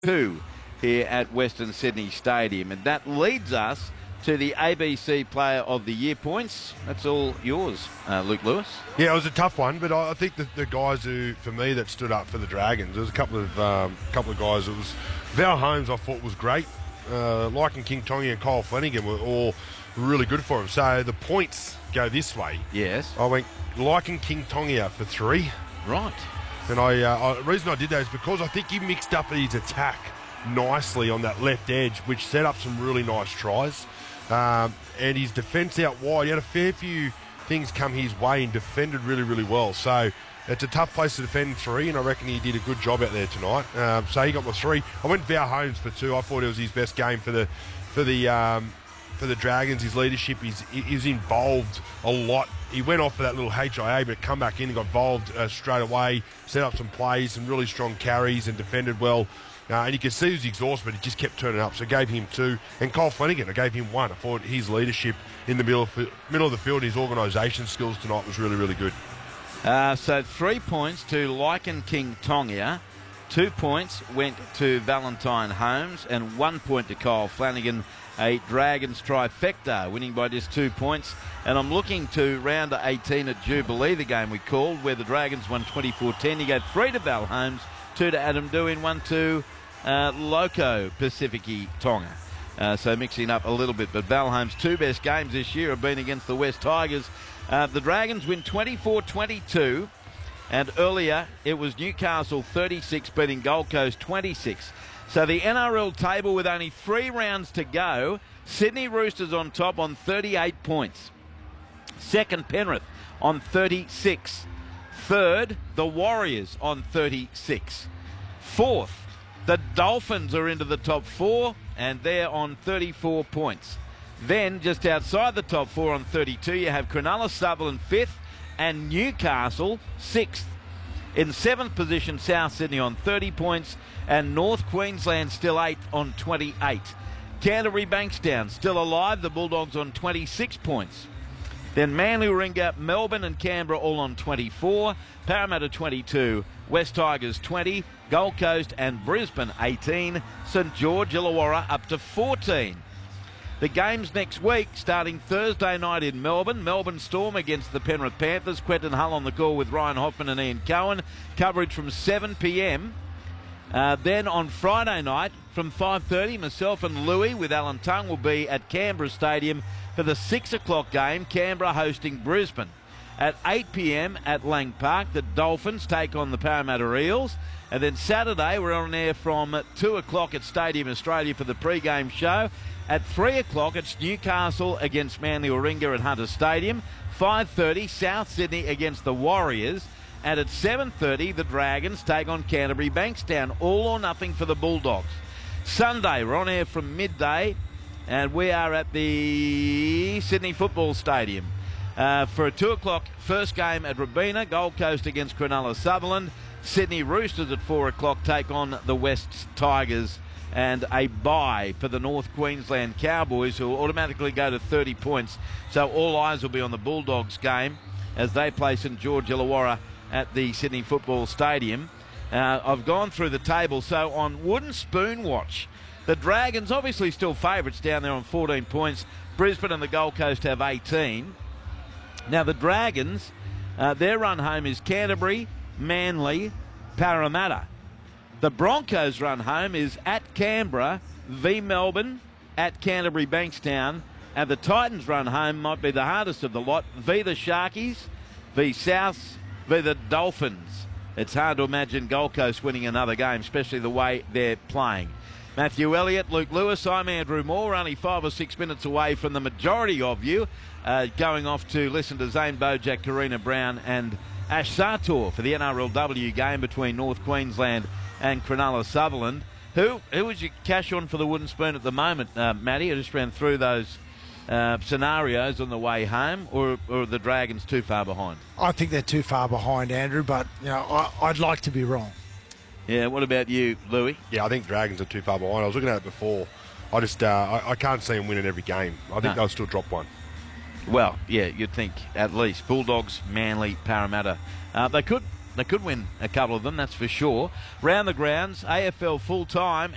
2 here at Western Sydney Stadium. And that leads us to the ABC Player of the Year points. That's all yours, Luke Lewis. Yeah, it was a tough one, but I think that the guys who, for me, that stood up for the Dragons, there was a couple of guys. It was Val Holmes, I thought was great. Lycan King Tonga and Kyle Flanagan were all really good for him. So the points go this way. Yes. I went Lycan King Tonga for 3. Right. And the reason I did that is because I think he mixed up his attack nicely on that left edge, which set up some really nice tries. And his defence out wide, he had a fair few things come his way and defended really, really well. So it's a tough place to defend 3, and I reckon he did a good job out there tonight. So he got my 3. I went Val Holmes for 2. I thought it was his best game for the Dragons. His leadership, he's involved a lot. He went off for that little HIA, but come back in and got involved straight away, set up some plays, some really strong carries, and defended well. And you can see he was exhausted, but he just kept turning up. So I gave him 2. And Kyle Flanagan, I gave him 1. I thought his leadership in the middle of the field, his organisation skills tonight was really, really good. So 3 points to Lycan King Tonga, 2 points went to Valentine Holmes, and 1 point to Kyle Flanagan, a Dragons trifecta, winning by just 2 points. And I'm looking to round 18 at Jubilee, the game we called, where the Dragons won 24-10. He gave 3 to Val Holmes, 2 to Adam Doohan, 1 to Loco Pacifici Tonga. So mixing up a little bit. But Val Holmes' 2 best games this year have been against the West Tigers. The Dragons win 24-22. And earlier it was Newcastle 36 beating Gold Coast 26. So the NRL table with only 3 rounds to go. Sydney Roosters on top on 38 points. Second, Penrith on 36. Third, the Warriors on 36. Fourth, the Dolphins are into the top 4, and they're on 34 points. Then, just outside the top 4 on 32, you have Cronulla Sutherland 5th and Newcastle 6th. In 7th position, South Sydney on 30 points, and North Queensland still 8th on 28. Canterbury Bankstown still alive, the Bulldogs on 26 points. Then Manly, Warringah, Melbourne and Canberra all on 24. Parramatta 22. West Tigers 20. Gold Coast and Brisbane 18. St George Illawarra up to 14. The games next week, starting Thursday night in Melbourne. Melbourne Storm against the Penrith Panthers. Quentin Hull on the call with Ryan Hoffman and Ian Cohen. Coverage from 7 p.m. Then on Friday night from 5:30, myself and Louis with Alan Tongue will be at Canberra Stadium for the 6 o'clock game, Canberra hosting Brisbane. At 8 p.m. at Lang Park, the Dolphins take on the Parramatta Eels. And then Saturday, we're on air from 2 o'clock at Stadium Australia for the pre-game show. At 3 o'clock, it's Newcastle against Manly Warringah at Hunter Stadium. 5:30, South Sydney against the Warriors. And at 7:30, the Dragons take on Canterbury Bankstown. All or nothing for the Bulldogs. Sunday, we're on air from midday, and we are at the Sydney Football Stadium for a 2 o'clock first game at Robina. Gold Coast against Cronulla Sutherland. Sydney Roosters at 4 o'clock take on the West Tigers. And a bye for the North Queensland Cowboys, who will automatically go to 30 points. So all eyes will be on the Bulldogs game as they play St George Illawarra at the Sydney Football Stadium. I've gone through the table. So on Wooden Spoon watch, the Dragons obviously still favourites down there on 14 points. Brisbane and the Gold Coast have 18. Now the Dragons, their run home is Canterbury, Manly, Parramatta. The Broncos' run home is at Canberra, v Melbourne, at Canterbury Bankstown, and the Titans' run home might be the hardest of the lot, v the Sharkies, v Souths, v the Dolphins. It's hard to imagine Gold Coast winning another game, especially the way they're playing. Matthew Elliott, Luke Lewis, I'm Andrew Moore, only 5 or 6 minutes away from the majority of you, going off to listen to Zane Bojack, Karina Brown and Ash Sartor for the NRLW game between North Queensland and Cronulla Sutherland. Who would you cash on for the Wooden Spoon at the moment, Matty? I just ran through those scenarios on the way home, or are the Dragons too far behind? I think they're too far behind, Andrew, but I'd like to be wrong. Yeah, what about you, Louis? Yeah, I think Dragons are too far behind. I was looking at it before. I can't see them winning every game. I think they'll still drop one. Well, yeah, you'd think at least. Bulldogs, Manly, Parramatta. They could win a couple of them, that's for sure. Round the grounds, AFL full-time.